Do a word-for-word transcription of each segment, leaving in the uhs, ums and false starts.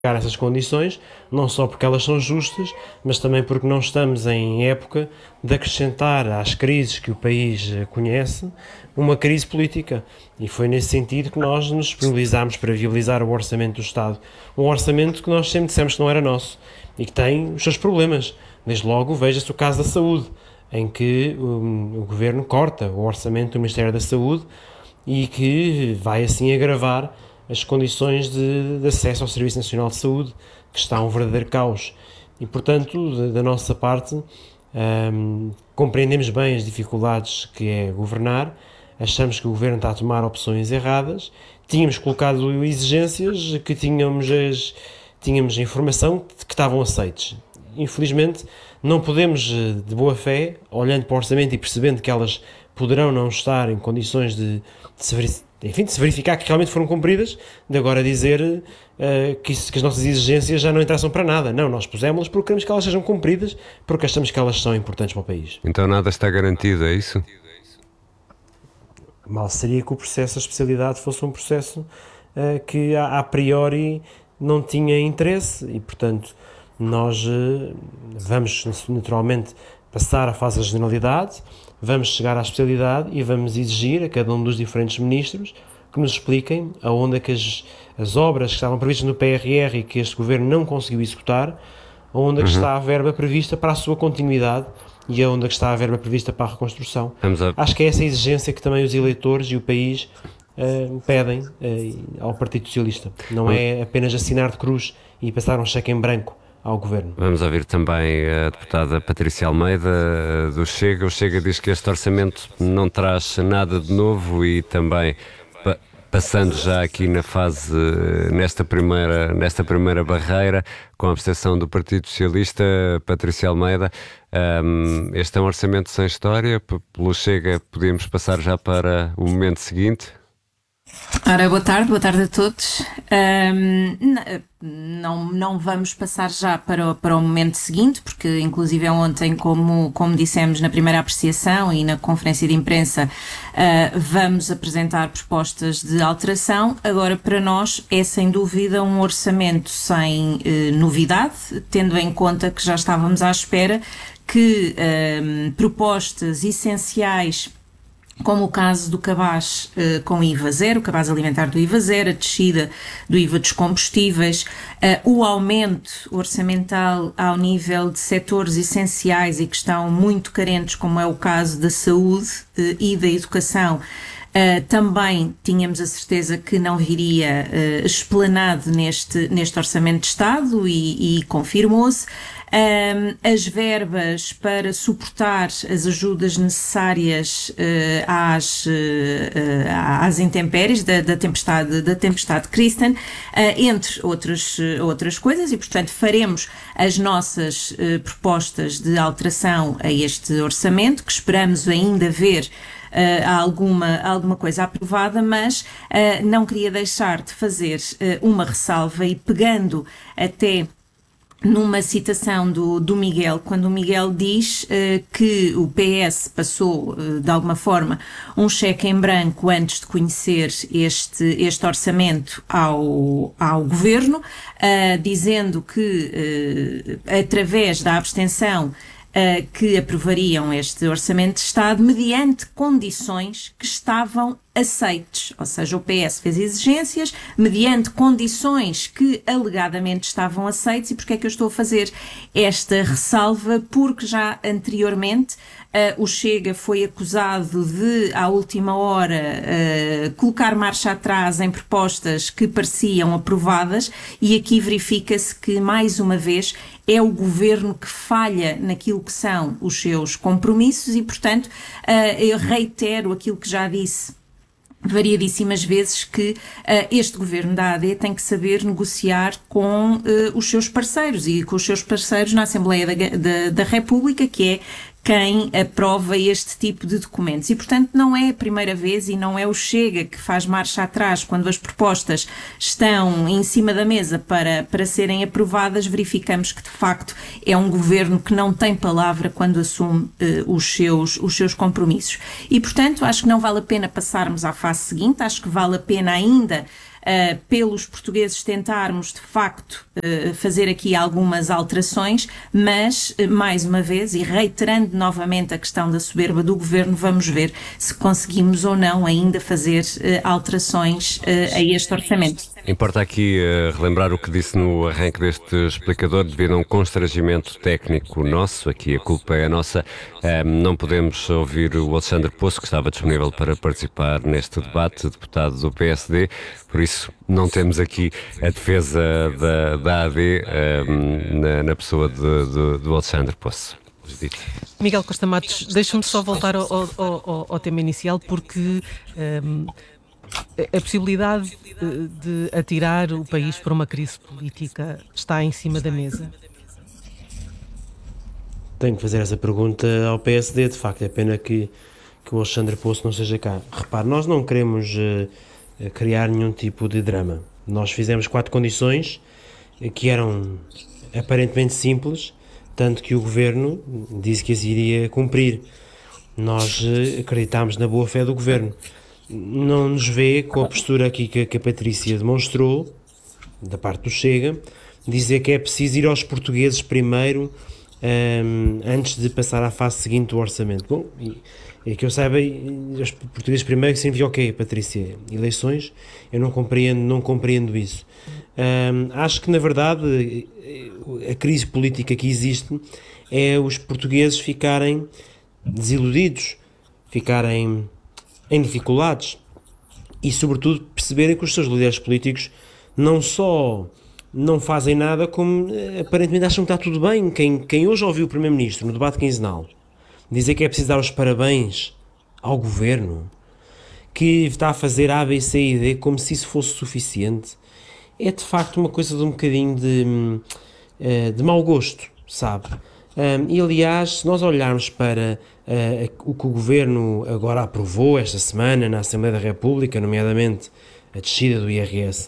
essas condições, não só porque elas são justas, mas também porque não estamos em época de acrescentar às crises que o país conhece uma crise política. E foi nesse sentido que nós nos disponibilizámos para viabilizar o orçamento do Estado. Um orçamento que nós sempre dissemos que não era nosso e que tem os seus problemas. Desde logo, veja-se o caso da saúde, em que o, o Governo corta o orçamento do Ministério da Saúde e que vai assim agravar as condições de, de acesso ao Serviço Nacional de Saúde, que está um verdadeiro caos. E, portanto, da, da nossa parte, hum, compreendemos bem as dificuldades que é governar, achamos que o Governo está a tomar opções erradas, tínhamos colocado exigências que tínhamos, as, tínhamos informação que estavam aceites. Infelizmente, não podemos, de boa fé, olhando para o orçamento e percebendo que elas poderão não estar em condições de, de se verificar, enfim, de se verificar que realmente foram cumpridas, de agora dizer uh, que, isso, que as nossas exigências já não interessam para nada. Não, nós pusemos-las porque queremos que elas sejam cumpridas, porque achamos que elas são importantes para o país. Então nada está garantido, é isso? Mal seria que o processo de especialidade fosse um processo uh, que a, a priori não tinha interesse e, portanto, nós uh, vamos naturalmente passar à fase da generalidade, vamos chegar à especialidade e vamos exigir a cada um dos diferentes ministros que nos expliquem aonde é que as, as obras que estavam previstas no P R R e que este Governo não conseguiu executar, aonde é que uhum. está a verba prevista para a sua continuidade e aonde é que está a verba prevista para a reconstrução. A... Acho que é essa exigência que também os eleitores e o país uh, pedem uh, ao Partido Socialista. Não uhum. é apenas assinar de cruz e passar um cheque em branco ao Governo. Vamos ouvir também a deputada Patrícia Almeida do Chega. O Chega diz que este orçamento não traz nada de novo e também, pa- passando já aqui na fase, nesta primeira, nesta primeira barreira, com a abstenção do Partido Socialista, Patrícia Almeida, um, este é um orçamento sem história. P- pelo Chega podemos passar já para o momento seguinte? Ora, boa tarde, boa tarde a todos. Um, não, não vamos passar já para o, para o momento seguinte, porque inclusive ontem, como, como dissemos na primeira apreciação e na conferência de imprensa, uh, vamos apresentar propostas de alteração. Agora, para nós, é sem dúvida um orçamento sem uh, novidade, tendo em conta que já estávamos à espera que um, propostas essenciais, como o caso do cabaz uh, com I V A zero, o cabaz alimentar do I V A zero, a descida do I V A dos combustíveis, uh, o aumento orçamental ao nível de setores essenciais e que estão muito carentes, como é o caso da saúde uh, e da educação. Uh, também tínhamos a certeza que não viria uh, explanado neste, neste Orçamento de Estado e, e confirmou-se. Um, as verbas para suportar as ajudas necessárias uh, às, uh, uh, às intempéries da, da tempestade, da tempestade Kristen, uh, entre outras, uh, outras coisas, e portanto faremos as nossas uh, propostas de alteração a este orçamento, que esperamos ainda ver Uh, alguma, alguma coisa aprovada, mas uh, não queria deixar de fazer uh, uma ressalva e pegando até numa citação do, do Miguel, quando o Miguel diz uh, que o P S passou, uh, de alguma forma, um cheque em branco antes de conhecer este, este orçamento ao, ao Governo, uh, dizendo que, uh, através da abstenção, Uh, que aprovariam este Orçamento de Estado mediante condições que estavam aceites, ou seja, o P S fez exigências mediante condições que alegadamente estavam aceites. E porque é que eu estou a fazer esta ressalva? Porque já anteriormente uh, o Chega foi acusado de, à última hora, uh, colocar marcha atrás em propostas que pareciam aprovadas, e aqui verifica-se que, mais uma vez, é o Governo que falha naquilo que são os seus compromissos e, portanto, uh, eu reitero aquilo que já disse variadíssimas vezes, que uh, este Governo da A D tem que saber negociar com uh, os seus parceiros e com os seus parceiros na Assembleia da, da, da República, que é quem aprova este tipo de documentos. E, portanto, não é a primeira vez e não é o Chega que faz marcha atrás quando as propostas estão em cima da mesa para, para serem aprovadas. Verificamos que, de facto, é um Governo que não tem palavra quando assume uh, os, seus, os seus compromissos. E, portanto, acho que não vale a pena passarmos à fase seguinte, acho que vale a pena ainda uh, pelos portugueses tentarmos, de facto, uh, fazer aqui algumas alterações, mas, uh, mais uma vez, e reiterando novamente a questão da soberba do Governo, vamos ver se conseguimos ou não ainda fazer uh, alterações uh, a este orçamento. Importa aqui uh, relembrar o que disse no arranque deste explicador, devido a um constrangimento técnico nosso, aqui a culpa é nossa, uh, não podemos ouvir o Alexandre Poço, que estava disponível para participar neste debate, deputado do P S D, por isso não temos aqui a defesa da, da A D uh, na, na pessoa de, de, do Alexandre Poço. Miguel Costa Matos, deixa-me só voltar ao, ao, ao, ao tema inicial, porque um, a possibilidade de atirar o país para uma crise política está em cima da mesa? Tenho que fazer essa pergunta ao P S D, de facto, é pena que, que o Alexandre Poço não esteja cá. Repare, nós não queremos uh, criar nenhum tipo de drama. Nós fizemos quatro condições uh, que eram aparentemente simples, tanto que o Governo disse que as iria cumprir. Nós uh, acreditámos na boa fé do Governo. Não nos vê, com a postura aqui que, que a Patrícia demonstrou, da parte do Chega, dizer que é preciso ir aos portugueses primeiro, um, antes de passar à fase seguinte do orçamento. Bom, e, e que eu saiba, os portugueses primeiro significa o quê, Patrícia? Eleições? Eu não compreendo, não compreendo isso. Um, acho que, na verdade, a crise política que existe é os portugueses ficarem desiludidos, ficarem em dificuldades e, sobretudo, perceberem que os seus líderes políticos não só não fazem nada, como aparentemente acham que está tudo bem. Quem, quem hoje ouviu o Primeiro-Ministro no debate quinzenal dizer que é preciso dar os parabéns ao Governo, que está a fazer A, B, C e D como se isso fosse suficiente, é de facto uma coisa de um bocadinho de, de mau gosto, sabe? E aliás, se nós olharmos para uh, o que o Governo agora aprovou esta semana na Assembleia da República, nomeadamente a descida do I R S,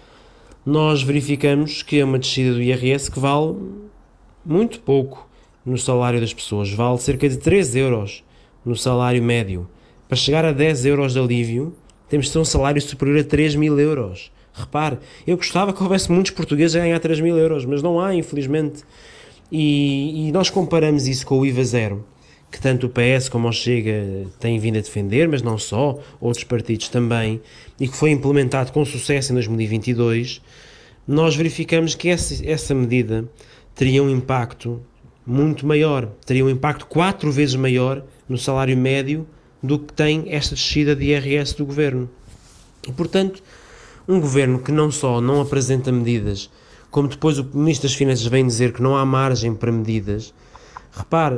nós verificamos que é uma descida do I R S que vale muito pouco no salário das pessoas, vale cerca de três euros no salário médio. Para chegar a dez euros de alívio, temos de ter um salário superior a três mil euros. Repare, eu gostava que houvesse muitos portugueses a ganhar três mil euros, mas não há, infelizmente. E, e nós comparamos isso com o I V A zero, que tanto o P S como o Chega têm vindo a defender, mas não só, outros partidos também, e que foi implementado com sucesso em dois mil e vinte e dois, nós verificamos que essa, essa medida teria um impacto muito maior, teria um impacto quatro vezes maior no salário médio do que tem esta descida de I R S do Governo. E, portanto, um Governo que não só não apresenta medidas, como depois o Ministro das Finanças vem dizer que não há margem para medidas, repare,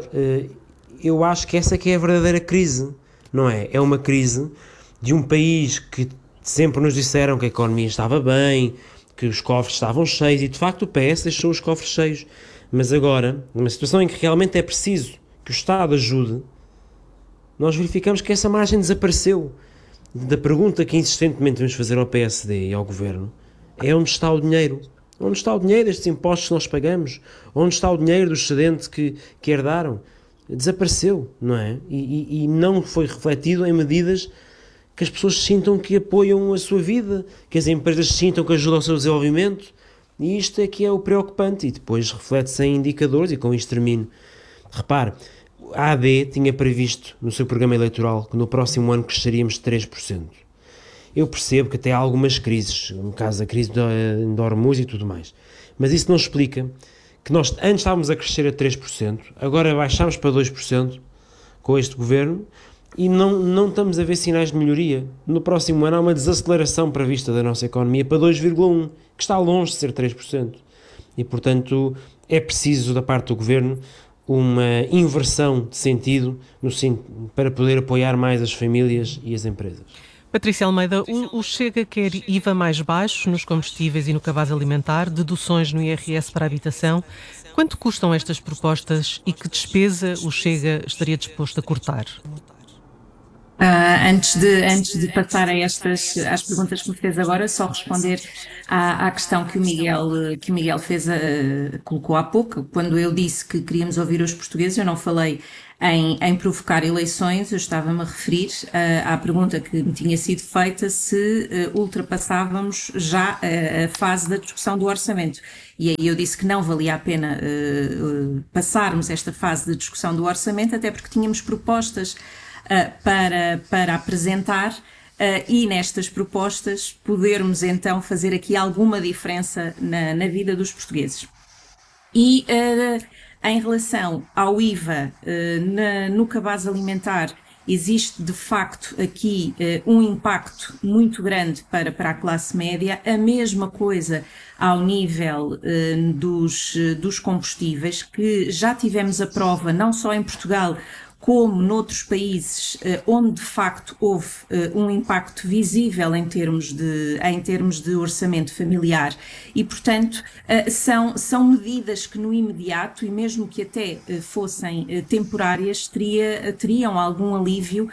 eu acho que essa que é a verdadeira crise, não é? É uma crise de um país que sempre nos disseram que a economia estava bem, que os cofres estavam cheios, e de facto o P S deixou os cofres cheios, mas agora, numa situação em que realmente é preciso que o Estado ajude, nós verificamos que essa margem desapareceu. Da pergunta que insistentemente vamos fazer ao P S D e ao Governo é: onde está o dinheiro? Onde está o dinheiro destes impostos que nós pagamos? Onde está o dinheiro do excedente que, que herdaram? Desapareceu, não é? E, e, e não foi refletido em medidas que as pessoas sintam que apoiam a sua vida, que as empresas sintam que ajudam ao seu desenvolvimento. E isto é que é o preocupante. E depois reflete-se em indicadores, e com isto termino. Repare, a A D tinha previsto no seu programa eleitoral que no próximo ano cresceríamos de três por cento. Eu percebo que até há algumas crises, no caso da crise de Hormuz e tudo mais, mas isso não explica que nós antes estávamos a crescer a três por cento, agora baixámos para dois por cento com este Governo e não, não estamos a ver sinais de melhoria. No próximo ano há uma desaceleração prevista da nossa economia para dois vírgula um por cento, que está longe de ser três por cento. E, portanto, é preciso da parte do Governo uma inversão de sentido no, para poder apoiar mais as famílias e as empresas. Patrícia Almeida, o, o Chega quer I V A mais baixo nos combustíveis e no cabaz alimentar, deduções no I R S para a habitação. Quanto custam estas propostas e que despesa o Chega estaria disposto a cortar? Uh, antes de, antes de passar a estas, às perguntas que me fez agora, só responder à, à questão que o Miguel, que o Miguel fez, uh, colocou há pouco. Quando eu disse que queríamos ouvir os portugueses, eu não falei em, em provocar eleições, eu estava-me a referir uh, à pergunta que me tinha sido feita se uh, ultrapassávamos já a, a fase da discussão do orçamento. E aí eu disse que não valia a pena uh, uh, passarmos esta fase de discussão do orçamento, até porque tínhamos propostas Uh, para, para apresentar uh, e nestas propostas podermos então fazer aqui alguma diferença na, na vida dos portugueses. E uh, em relação ao I V A uh, na, no cabaz alimentar, existe de facto aqui uh, um impacto muito grande para, para a classe média, a mesma coisa ao nível uh, dos, uh, dos combustíveis, que já tivemos a prova não só em Portugal, como noutros países onde de facto houve um impacto visível em termos de, em termos de orçamento familiar e, portanto, são, são medidas que no imediato, e mesmo que até fossem temporárias, teria, teriam algum alívio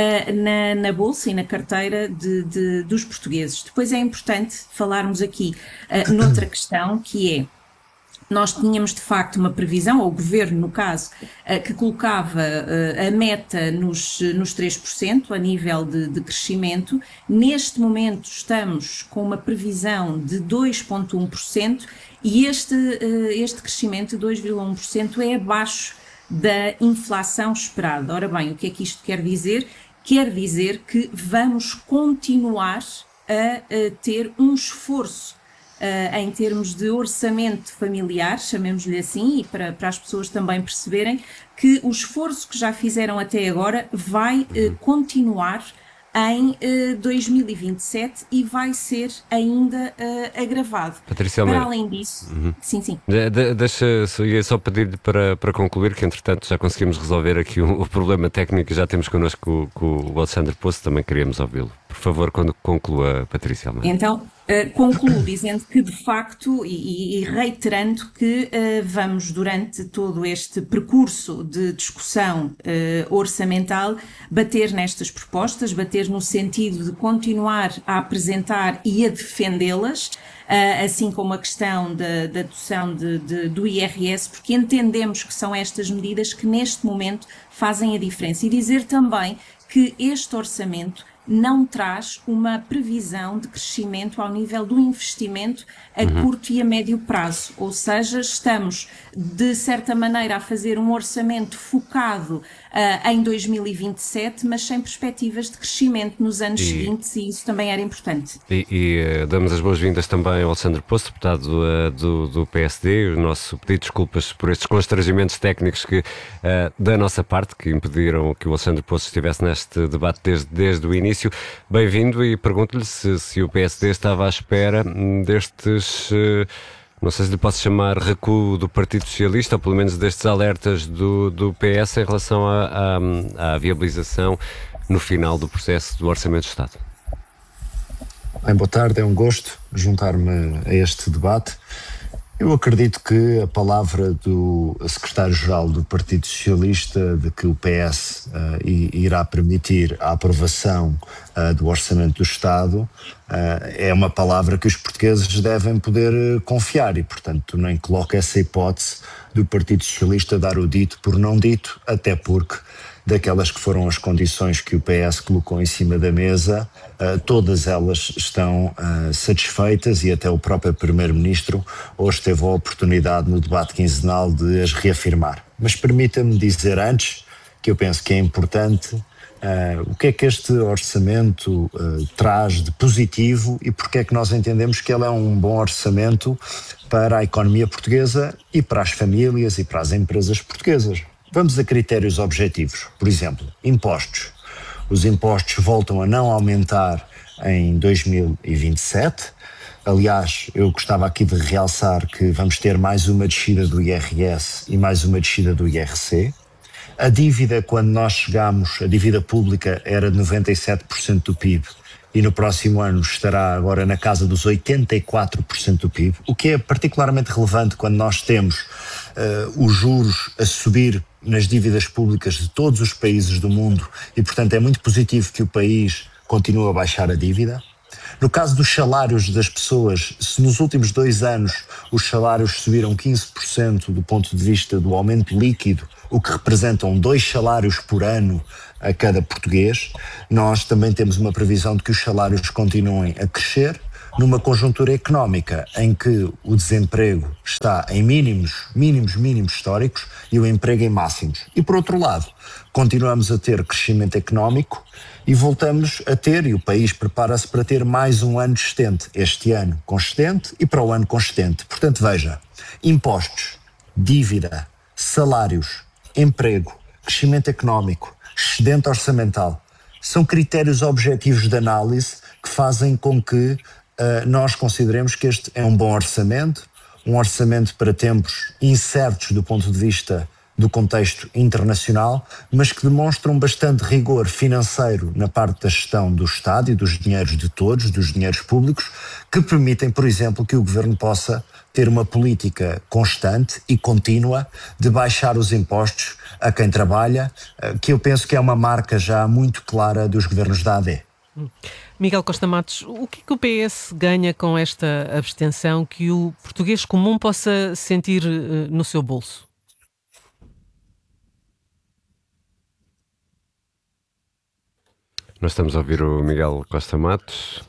na, na bolsa e na carteira de, de, dos portugueses. Depois é importante falarmos aqui noutra questão, que é: nós tínhamos de facto uma previsão, ou o Governo no caso, que colocava a meta nos, nos três por cento a nível de, de crescimento. Neste momento estamos com uma previsão de dois vírgula um por cento e este, este crescimento de dois vírgula um por cento é abaixo da inflação esperada. Ora bem, o que é que isto quer dizer? Quer dizer que vamos continuar a, a ter um esforço Uh, em termos de orçamento familiar, chamemos-lhe assim, e para, para as pessoas também perceberem que o esforço que já fizeram até agora vai uh, continuar em uh, dois mil e vinte e sete e vai ser ainda uh, agravado. Patrícia Para Almeida. além disso, uhum. sim, sim. De, de, deixa, ia só pedir-lhe para, para concluir, que entretanto já conseguimos resolver aqui o, o problema técnico e já temos connosco com o Alexandre Poço, também queríamos ouvi-lo. Por favor, quando conclua, Patrícia Almeida. Então, uh, concluo dizendo que, de facto, e, e reiterando que uh, vamos, durante todo este percurso de discussão uh, orçamental, bater nestas propostas, bater no sentido de continuar a apresentar e a defendê-las, uh, assim como a questão da, da adoção de, de, do I R S, porque entendemos que são estas medidas que, neste momento, fazem a diferença. E dizer também que este orçamento não traz uma previsão de crescimento ao nível do investimento a uhum. curto e a médio prazo. Ou seja, estamos, de certa maneira, a fazer um orçamento focado uh, em dois mil e vinte e sete, mas sem perspectivas de crescimento nos anos e, seguintes, e isso também era importante. E, e uh, damos as boas-vindas também ao Alexandre Poço, deputado uh, do, do P S D. O nosso pedido de desculpas por estes constrangimentos técnicos que, uh, da nossa parte, que impediram que o Alexandre Poço estivesse neste debate desde, desde o início. Bem-vindo, e pergunto-lhe se, se o P S D estava à espera destes, não sei se lhe posso chamar recuo do Partido Socialista, ou pelo menos destes alertas do, do P S em relação à, à, à viabilização no final do processo do Orçamento do Estado. Bem, boa tarde, é um gosto juntar-me a este debate. Eu acredito que a palavra do secretário-geral do Partido Socialista de que o P S uh, irá permitir a aprovação uh, do Orçamento do Estado uh, é uma palavra que os portugueses devem poder confiar e, portanto, nem coloco essa hipótese do Partido Socialista dar o dito por não dito, até porque daquelas que foram as condições que o P S colocou em cima da mesa, uh, todas elas estão uh, satisfeitas, e até o próprio Primeiro-Ministro hoje teve a oportunidade no debate quinzenal de as reafirmar. Mas permita-me dizer antes, que eu penso que é importante, uh, o que é que este orçamento uh, traz de positivo e porque é que nós entendemos que ele é um bom orçamento para a economia portuguesa e para as famílias e para as empresas portuguesas. Vamos a critérios objetivos. Por exemplo, impostos. Os impostos voltam a não aumentar em dois mil e vinte e sete. Aliás, eu gostava aqui de realçar que vamos ter mais uma descida do I R S e mais uma descida do I R C. A dívida, quando nós chegamos, a dívida pública era de noventa e sete por cento do P I B e no próximo ano estará agora na casa dos oitenta e quatro por cento do P I B, o que é particularmente relevante quando nós temos uh, os juros a subir nas dívidas públicas de todos os países do mundo e, portanto, é muito positivo que o país continue a baixar a dívida. No caso dos salários das pessoas, se nos últimos dois anos os salários subiram quinze por cento do ponto de vista do aumento líquido, o que representam dois salários por ano a cada português, nós também temos uma previsão de que os salários continuem a crescer numa conjuntura económica em que o desemprego está em mínimos, mínimos, mínimos históricos e o emprego em máximos. E por outro lado, continuamos a ter crescimento económico e voltamos a ter, e o país prepara-se para ter mais um ano excedente, este ano consistente e para o ano consistente. Portanto, veja, impostos, dívida, salários, emprego, crescimento económico, excedente orçamental, são critérios objetivos de análise que fazem com que uh, nós consideremos que este é um bom orçamento, um orçamento para tempos incertos do ponto de vista do contexto internacional, mas que demonstram bastante rigor financeiro na parte da gestão do Estado e dos dinheiros de todos, dos dinheiros públicos, que permitem, por exemplo, que o Governo possa ter uma política constante e contínua de baixar os impostos a quem trabalha, que eu penso que é uma marca já muito clara dos governos da A D. Miguel Costa Matos, o que é que o P S ganha com esta abstenção que o português comum possa sentir uh, no seu bolso? Nós estamos a ouvir o Miguel Costa Matos.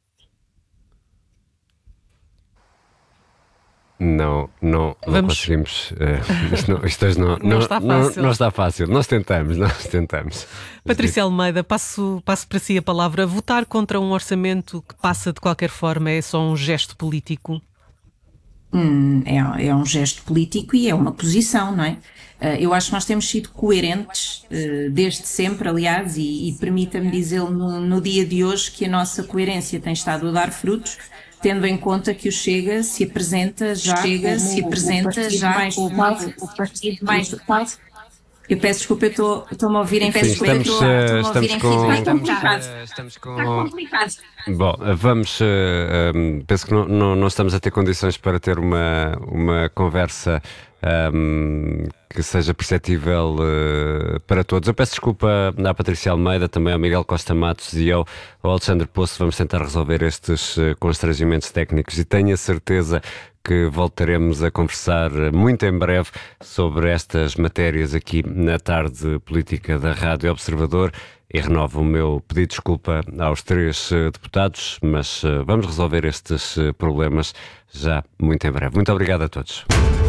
Não, não, não Vamos... conseguimos. Uh, isto não, isto hoje não, não, não, está não, não está fácil. Nós tentamos, nós tentamos. Patrícia Almeida, passo, passo para si a palavra. Votar contra um orçamento que passa de qualquer forma é só um gesto político? Hum, é, é um gesto político e é uma posição, não é? Uh, eu acho que nós temos sido coerentes uh, desde sempre, aliás, e, e permita-me dizê-lo no, no dia de hoje que a nossa coerência tem estado a dar frutos, tendo em conta que o Chega se apresenta já Chega como se apresenta o já mais como o partido mais votado. Eu peço desculpa, eu estou estou-me a ouvir em Sim, estamos, estou, uh, estou-me a ouvir estamos em com... Está complicado. Estamos com... Está complicado. Bom, vamos... Uh, um, penso que não, não, não estamos a ter condições para ter uma, uma conversa um, que seja perceptível uh, para todos. Eu peço desculpa à Patrícia Almeida, também ao Miguel Costa Matos e ao, ao Alexandre Poço. Vamos tentar resolver estes uh, constrangimentos técnicos e tenho a certeza que voltaremos a conversar muito em breve sobre estas matérias aqui na Tarde Política da Rádio Observador. E renovo o meu pedido de desculpa aos três uh, deputados, mas uh, vamos resolver estes uh, problemas já muito em breve. Muito obrigado a todos.